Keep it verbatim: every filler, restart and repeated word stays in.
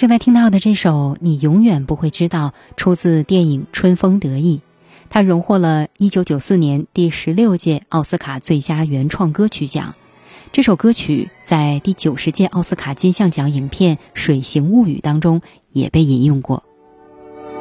正在听到的这首《你永远不会知道》出自电影《春风得意》，它荣获了一九九四年第十六届奥斯卡最佳原创歌曲奖。这首歌曲在第九十届奥斯卡金像奖影片《水形物语》当中也被引用过。